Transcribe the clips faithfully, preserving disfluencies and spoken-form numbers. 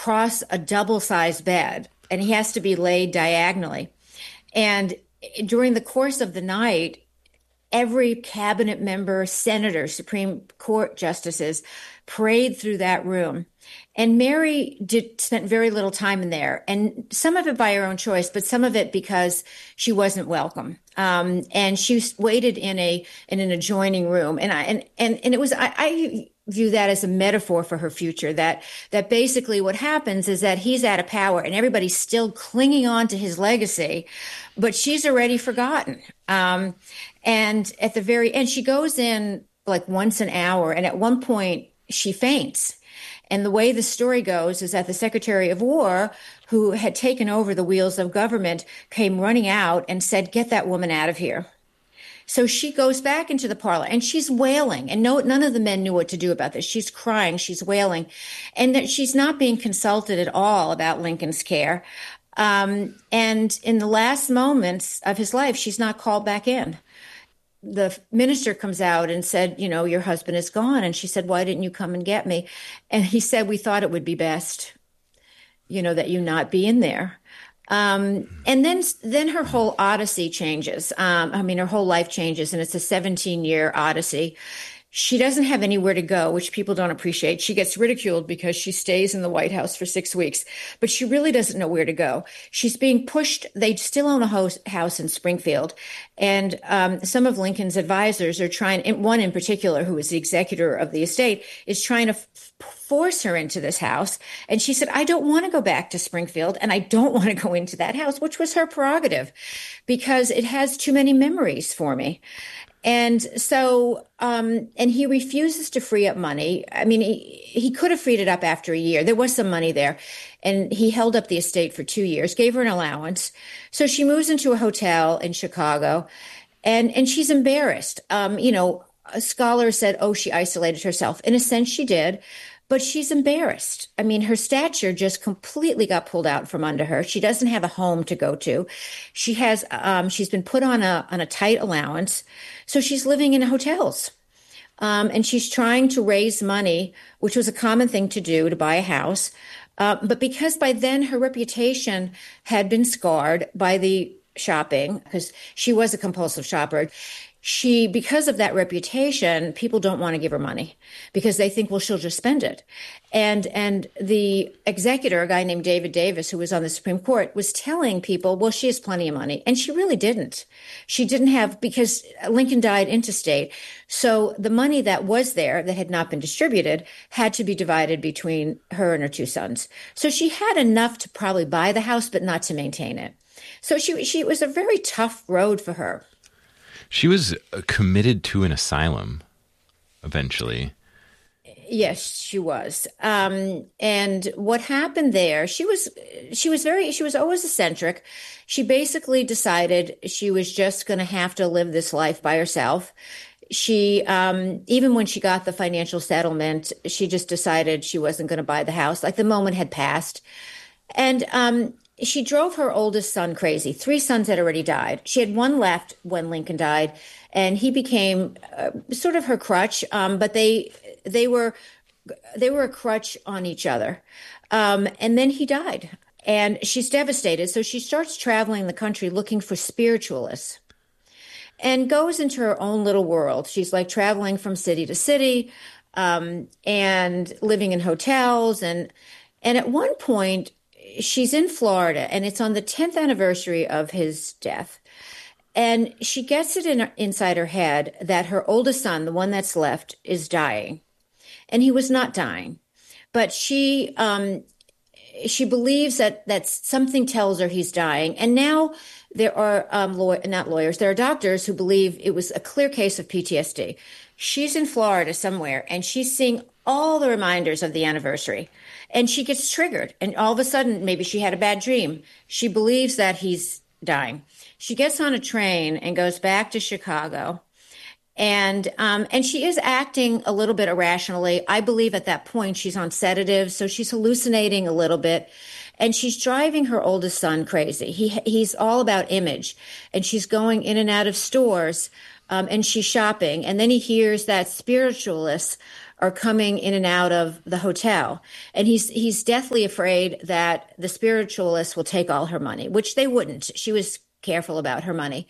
across a double-sized bed, and he has to be laid diagonally. And during the course of the night, every cabinet member, senator, Supreme Court justices parade through that room. And Mary did spent very little time in there, and some of it by her own choice, but some of it because she wasn't welcome. Um, and she waited in a in an adjoining room, and I and and and it was I, I view that as a metaphor for her future. That that basically what happens is that he's out of power, and everybody's still clinging on to his legacy, but she's already forgotten. Um, and at the very end, she goes in like once an hour, and at one point she faints. And the way the story goes is that the Secretary of War, who had taken over the wheels of government, came running out and said, "Get that woman out of here." So she goes back into the parlor and she's wailing, and no, none of the men knew what to do about this. She's crying, she's wailing, and that she's not being consulted at all about Lincoln's care. Um, and in the last moments of his life, she's not called back in. The minister comes out and said, "You know, your husband is gone." And she said, "Why didn't you come and get me?" And he said, "We thought it would be best, you know, that you not be in there." Um, and then, then her whole odyssey changes. Um, I mean, her whole life changes, and it's a seventeen year odyssey. She doesn't have anywhere to go, which people don't appreciate. She gets ridiculed because she stays in the White House for six weeks, but she really doesn't know where to go. She's being pushed. They still own a house, house in Springfield. And um, some of Lincoln's advisors are trying, one in particular, who is the executor of the estate, is trying to f- force her into this house. And she said, "I don't want to go back to Springfield, and I don't want to go into that house," which was her prerogative, because it has too many memories for me. And so, um, and he refuses to free up money. I mean, he, he could have freed it up after a year. There was some money there, and he held up the estate for two years, gave her an allowance. So she moves into a hotel in Chicago, and, and she's embarrassed. Um, you know, a scholar said, "Oh, she isolated herself." In a sense, she did. But she's embarrassed. I mean, her stature just completely got pulled out from under her. She doesn't have a home to go to. She has, um, she's been put on a on a tight allowance, so she's living in hotels, um, and she's trying to raise money, which was a common thing to do, to buy a house. Uh, but because by then her reputation had been scarred by the shopping, because she was a compulsive shopper. She, because of that reputation, people don't want to give her money because they think, well, she'll just spend it. And and the executor, a guy named David Davis, who was on the Supreme Court, was telling people, well, she has plenty of money. And she really didn't. She didn't have, because Lincoln died intestate. So the money that was there that had not been distributed had to be divided between her and her two sons. So she had enough to probably buy the house, but not to maintain it. So she she it was a very tough road for her. She was committed to an asylum eventually. Yes, she was. Um, and what happened there, she was, she was very, she was always eccentric. She basically decided she was just going to have to live this life by herself. She, um, even when she got the financial settlement, she just decided she wasn't going to buy the house. Like the moment had passed. And, um, she drove her oldest son crazy. Three sons had already died. She had one left when Lincoln died, and he became uh, sort of her crutch. Um, but they they were they were a crutch on each other. Um, and then he died, and she's devastated. So she starts traveling the country looking for spiritualists, and goes into her own little world. She's like traveling from city to city, um, and living in hotels, and and at one point, she's in Florida, and it's on the tenth anniversary of his death. And she gets it in, inside her head that her oldest son, the one that's left, is dying. And he was not dying. But she um, she believes that, that something tells her he's dying. And now there are, um, law- not lawyers, there are doctors who believe it was a clear case of P T S D. She's in Florida somewhere, and she's seeing all the reminders of the anniversary. And she gets triggered. And all of a sudden, maybe she had a bad dream. She believes that he's dying. She gets on a train and goes back to Chicago. And um, and she is acting a little bit irrationally. I believe at that point she's on sedatives, so she's hallucinating a little bit. And she's driving her oldest son crazy. He He's all about image. And she's going in and out of stores, um, and she's shopping. And then he hears that spiritualists are coming in and out of the hotel. And he's he's deathly afraid that the spiritualists will take all her money, which they wouldn't. She was careful about her money.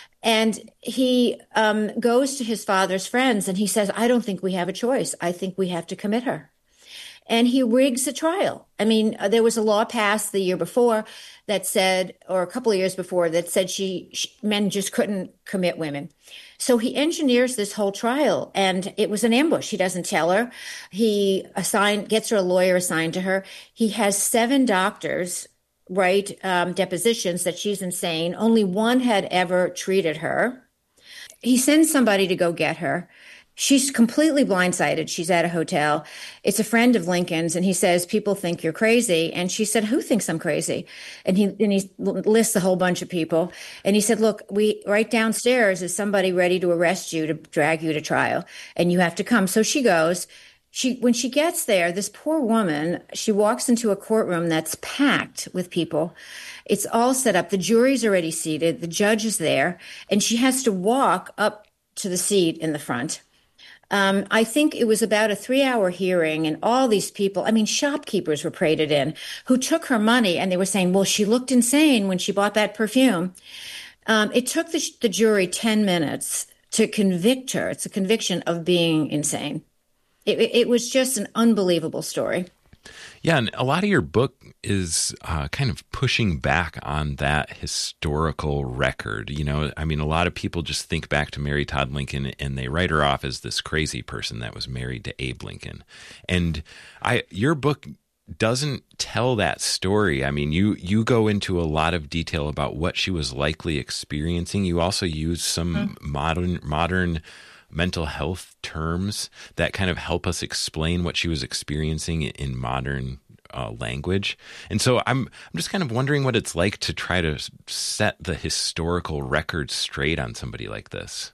And he um, goes to his father's friends and he says, I don't think we have a choice. I think we have to commit her. And he rigs a trial. I mean, uh, there was a law passed the year before that said, or a couple of years before, that said she, she men just couldn't commit women. So he engineers this whole trial, and it was an ambush. He doesn't tell her. He assign gets her a lawyer assigned to her. He has seven doctors write um, depositions that she's insane. Only one had ever treated her. He sends somebody to go get her. She's completely blindsided. She's at a hotel. It's a friend of Lincoln's, and he says, people think you're crazy. And she said, who thinks I'm crazy? And he and he lists a whole bunch of people. And he said, look, we right downstairs is somebody ready to arrest you, to drag you to trial, and you have to come. So she goes. She when she gets there, this poor woman, she walks into a courtroom that's packed with people. It's all set up. The jury's already seated. The judge is there, and she has to walk up to the seat in the front. Um, I think it was about a three-hour hearing, and all these people, I mean, shopkeepers were paraded in who took her money, and they were saying, well, she looked insane when she bought that perfume. Um, it took the, the jury ten minutes to convict her. It's a conviction of being insane. It, it was just an unbelievable story. Yeah, and a lot of your book is uh, kind of pushing back on that historical record. You know, I mean, a lot of people just think back to Mary Todd Lincoln and they write her off as this crazy person that was married to Abe Lincoln. And I, your book doesn't tell that story. I mean, you you go into a lot of detail about what she was likely experiencing. You also use some mm-hmm. modern modern. mental health terms that kind of help us explain what she was experiencing in modern uh, language. And so I'm I'm just kind of wondering what it's like to try to set the historical record straight on somebody like this.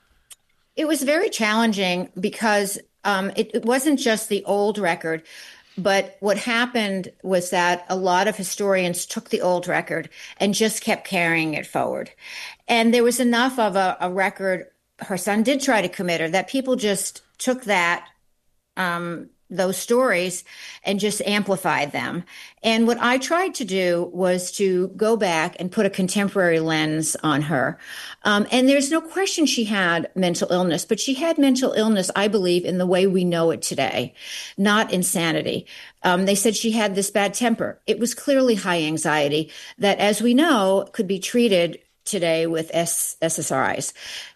It was very challenging because um, it, it wasn't just the old record, but what happened was that a lot of historians took the old record and just kept carrying it forward. And there was enough of a, a record. Her son did try to commit her, that people just took that, um, those stories and just amplified them. And what I tried to do was to go back and put a contemporary lens on her. Um, and there's no question she had mental illness, but she had mental illness, I believe, in the way we know it today, not insanity. Um, they said she had this bad temper. It was clearly high anxiety that, as we know, could be treated today with S- SSRIs.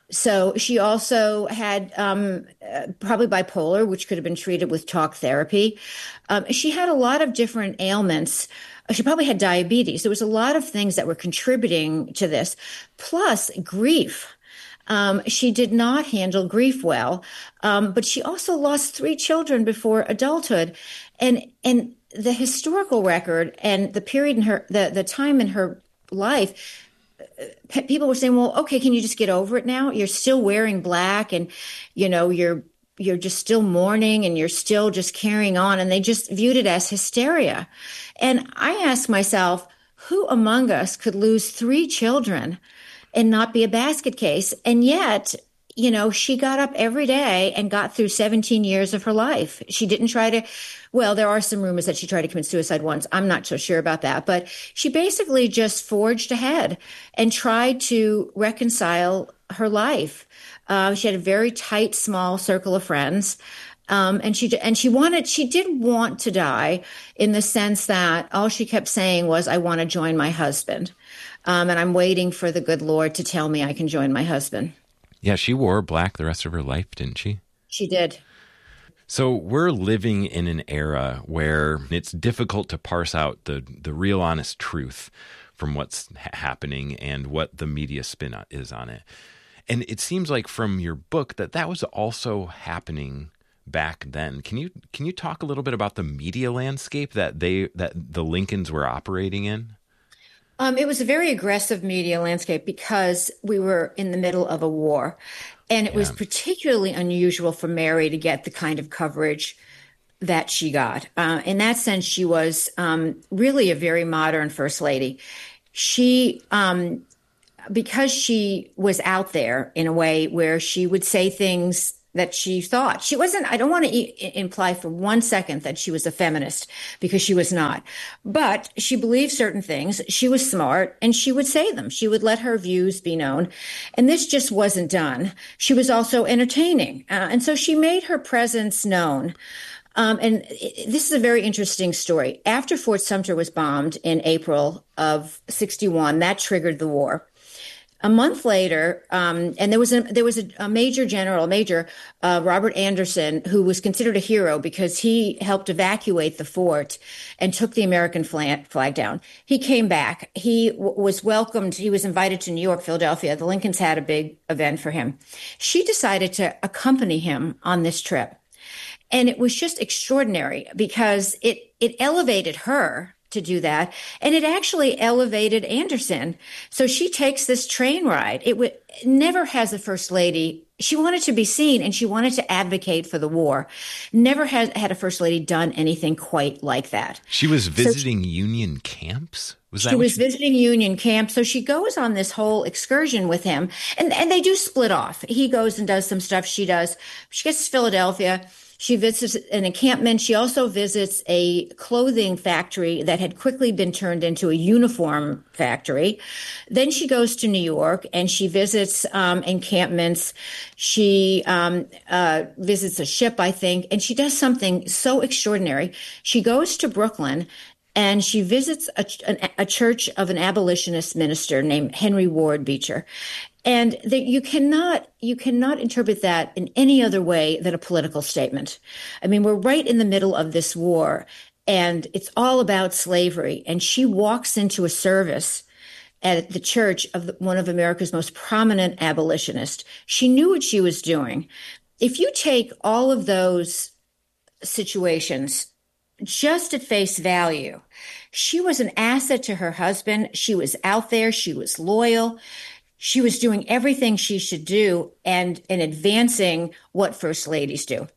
So she also had um, uh, probably bipolar, which could have been treated with talk therapy. Um, she had a lot of different ailments. She probably had diabetes. There was a lot of things that were contributing to this, plus grief. Um, she did not handle grief well, um, but she also lost three children before adulthood. And and the historical record and the period in her, the, the time in her life, people were saying, well, okay, can you just get over it now? You're still wearing black and, you know, you're, you're just still mourning and you're still just carrying on. And they just viewed it as hysteria. And I asked myself, who among us could lose three children and not be a basket case? And yet, you know, she got up every day and got through seventeen years of her life. She didn't try to, well, there are some rumors that she tried to commit suicide once. I'm not so sure about that, but she basically just forged ahead and tried to reconcile her life. Uh, she had a very tight, small circle of friends. Um, and she, and she wanted, she did want to die in the sense that all she kept saying was, I want to join my husband. Um, and I'm waiting for the good Lord to tell me I can join my husband. Yeah, she wore black the rest of her life, didn't she? She did. So we're living in an era where it's difficult to parse out the, the real honest truth from what's ha- happening and what the media spin is on it. And it seems like from your book that that was also happening back then. Can you can you talk a little bit about the media landscape that they that the Lincolns were operating in? Um, it was a very aggressive media landscape because we were in the middle of a war. And it yeah. was particularly unusual for Mary to get the kind of coverage that she got. Uh, in that sense, she was um, really a very modern first lady. She, um, because she was out there in a way where she would say things that she thought. She wasn't, I don't want to e- imply for one second that she was a feminist, because she was not. But she believed certain things. She was smart, and she would say them. She would let her views be known. And this just wasn't done. She was also entertaining. Uh, and so she made her presence known. Um, and it, this is a very interesting story. After Fort Sumter was bombed in April of sixty-one, that triggered the war. A month later, um, and there was a there was a, a major general, Major uh, Robert Anderson, who was considered a hero because he helped evacuate the fort and took the American flag, flag down. He came back. He w- was welcomed. He was invited to New York, Philadelphia. The Lincolns had a big event for him. She decided to accompany him on this trip. And it was just extraordinary because it, it elevated her to do that. And it actually elevated Anderson. So she takes this train ride. It w- never has a first lady. She wanted to be seen, and she wanted to advocate for the war. Never has had a first lady done anything quite like that. She was visiting so she, Union camps? Was that she was she... visiting Union camp. So she goes on this whole excursion with him, and, and they do split off. He goes and does some stuff. She does. She gets to Philadelphia. She visits an encampment. She also visits a clothing factory that had quickly been turned into a uniform factory. Then she goes to New York and she visits um, encampments. She um, uh, visits a ship, I think, and she does something so extraordinary. She goes to Brooklyn and she visits a, a, a church of an abolitionist minister named Henry Ward Beecher. And that you cannot you cannot interpret that in any other way than a political statement. I mean, we're right in the middle of this war, and it's all about slavery. And she walks into a service at the church of the, one of America's most prominent abolitionists. She knew what she was doing. If you take all of those situations just at face value, she was an asset to her husband. She was out there. She was loyal. She was doing everything she should do and, and advancing what first ladies do.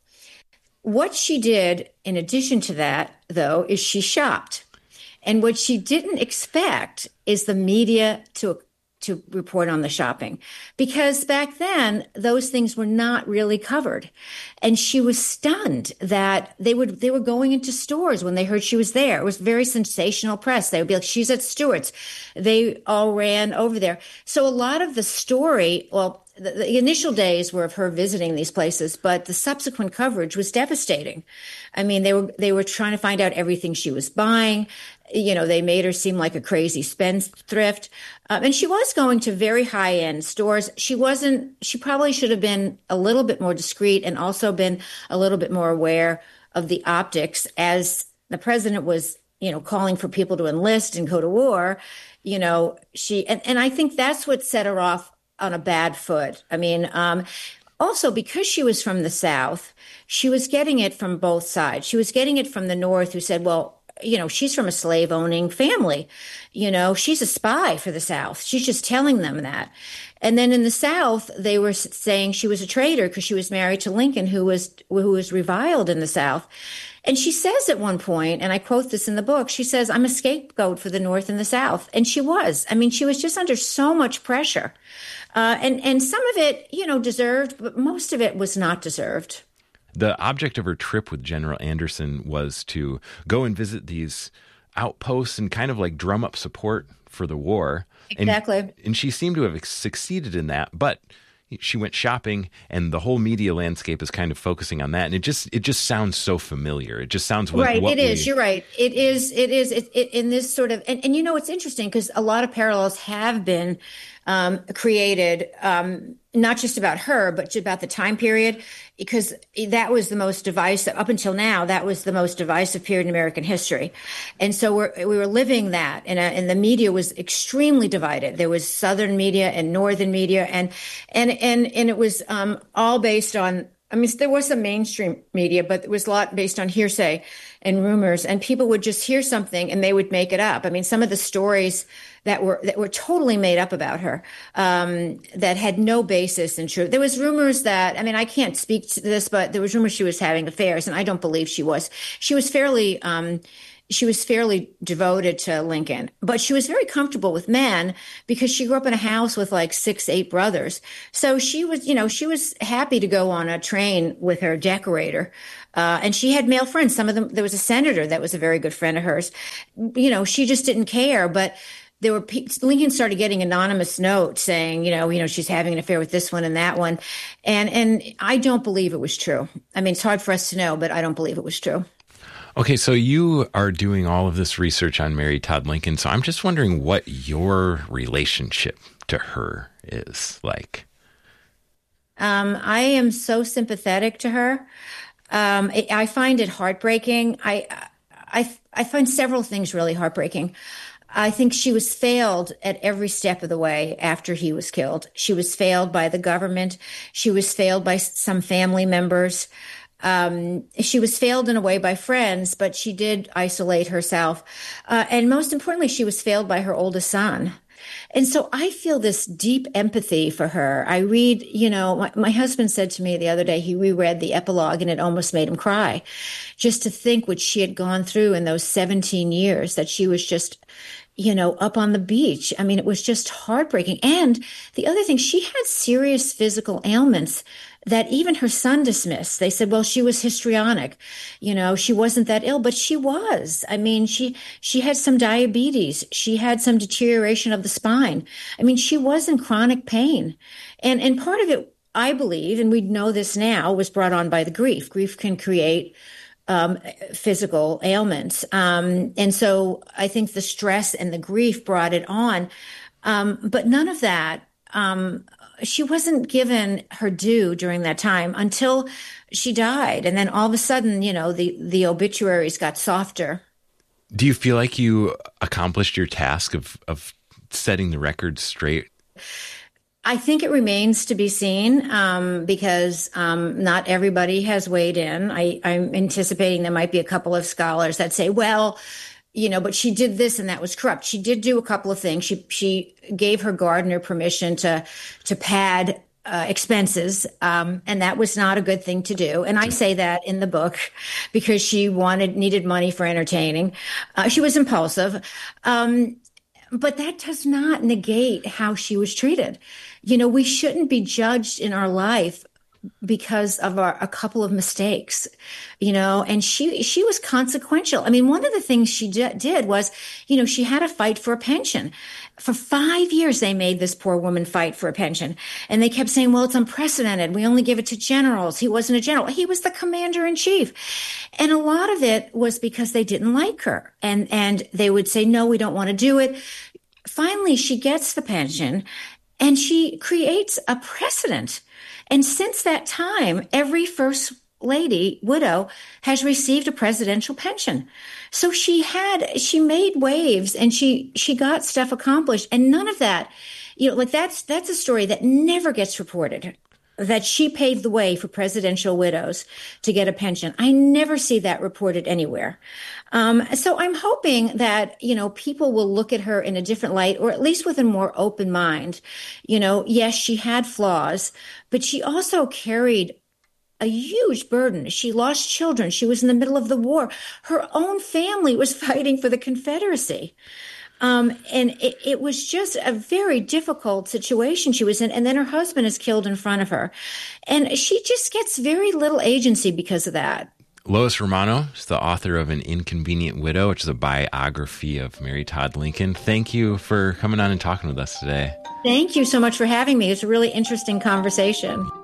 What she did, in addition to that, though, is she shopped. And what she didn't expect is the media to to report on the shopping, because back then those things were not really covered. And she was stunned that they would they were going into stores when they heard she was there. It was very sensational press. They would be like, she's at Stewart's. They all ran over there. So a lot of the story, well, the, the initial days were of her visiting these places, but the subsequent coverage was devastating. I mean, they were they were trying to find out everything she was buying. You know, they made her seem like a crazy spendthrift. Um, and she was going to very high end stores. She wasn't, she probably should have been a little bit more discreet and also been a little bit more aware of the optics as the president was, you know, calling for people to enlist and go to war. You know, she, and, and I think that's what set her off on a bad foot. I mean, um, also, because she was from the South, she was getting it from both sides. She was getting it from the North, who said, well, you know, she's from a slave owning family. You know, she's a spy for the South. She's just telling them that. And then in the South, they were saying she was a traitor because she was married to Lincoln, who was who was reviled in the South. And she says at one point, and I quote this in the book, she says, I'm a scapegoat for the North and the South. And she was. I mean, she was just under so much pressure. Uh, and, and some of it, you know, deserved, but most of it was not deserved. The object of her trip with General Anderson was to go and visit these outposts and kind of like drum up support for the war. Exactly. And, and she seemed to have succeeded in that, but she went shopping and the whole media landscape is kind of focusing on that. And it just, it just sounds so familiar. It just sounds what, right. what it is. we... You're right. It is. It is. It, it, in this sort of, and, and you know, it's interesting because a lot of parallels have been um, created, um, not just about her, but about the time period, because that was the most divisive up until now. That was the most divisive period in American history. And so we're, we were living that, and, uh, and the media was extremely divided. There was Southern media and Northern media, and, and, and, and it was um, all based on, I mean, there was some mainstream media, but it was a lot based on hearsay and rumors, and people would just hear something and they would make it up. I mean, some of the stories that were that were totally made up about her, um, that had no basis in truth. There was rumors that, I mean, I can't speak to this, but there was rumors she was having affairs, and I don't believe she was. She was fairly, um, she was fairly devoted to Lincoln, but she was very comfortable with men because she grew up in a house with like six, eight brothers. So she was, you know, she was happy to go on a train with her decorator. Uh, and she had male friends. Some of them, there was a senator that was a very good friend of hers. You know, she just didn't care, but there were, Lincoln started getting anonymous notes saying, you know, you know, she's having an affair with this one and that one. And, and I don't believe it was true. I mean, it's hard for us to know, but I don't believe it was true. Okay, so you are doing all of this research on Mary Todd Lincoln. So I'm just wondering what your relationship to her is like. Um, I am so sympathetic to her. Um, I, I find it heartbreaking. I, I, I find several things really heartbreaking. I think she was failed at every step of the way after he was killed. She was failed by the government. She was failed by some family members. Um, she was failed in a way by friends, but she did isolate herself. Uh, and most importantly, she was failed by her oldest son. And so I feel this deep empathy for her. I read, you know, my, my husband said to me the other day, he reread the epilogue and it almost made him cry just to think what she had gone through in those seventeen years, that she was just, you know, up on the beach. I mean, it was just heartbreaking. And the other thing, she had serious physical ailments that even her son dismissed. They said, well, she was histrionic. You know, she wasn't that ill, but she was. I mean, she, she had some diabetes. She had some deterioration of the spine. I mean, she was in chronic pain. And, and part of it, I believe, and we know this now, was brought on by the grief. Grief can create um, physical ailments. Um, and so I think the stress and the grief brought it on. Um, but none of that, um, she wasn't given her due during that time until she died. And then all of a sudden, you know, the, the obituaries got softer. Do you feel like you accomplished your task of, of setting the record straight? I think it remains to be seen um, because um, not everybody has weighed in. I, I'm anticipating there might be a couple of scholars that say, well, you know, but she did this and that was corrupt. She did do a couple of things. She she gave her gardener permission to to pad uh, expenses, um, and that was not a good thing to do. And I say that in the book because she wanted needed money for entertaining. Uh, she was impulsive, um, but that does not negate how she was treated. You know, we shouldn't be judged in our life because of our, a couple of mistakes, you know, and she, she was consequential. I mean, one of the things she d- did was, you know, she had to fight for a pension. For five years, they made this poor woman fight for a pension. And they kept saying, well, it's unprecedented. We only give it to generals. He wasn't a general. He was the commander in chief. And a lot of it was because they didn't like her. And, and they would say, no, we don't want to do it. Finally, she gets the pension and she creates a precedent. And since that time, every first lady widow has received a presidential pension. So she had, she made waves and she, she got stuff accomplished. And none of that, you know, like that's, that's a story that never gets reported, that she paved the way for presidential widows to get a pension. I never see that reported anywhere. Um, so I'm hoping that, you know, people will look at her in a different light, or at least with a more open mind. You know, yes, she had flaws, but she also carried a huge burden. She lost children. She was in the middle of the war. Her own family was fighting for the Confederacy. Um, and it, it was just a very difficult situation she was in. And then her husband is killed in front of her. And she just gets very little agency because of that. Lois Romano is the author of An Inconvenient Widow, which is a biography of Mary Todd Lincoln. Thank you for coming on and talking with us today. Thank you so much for having me. It's a really interesting conversation.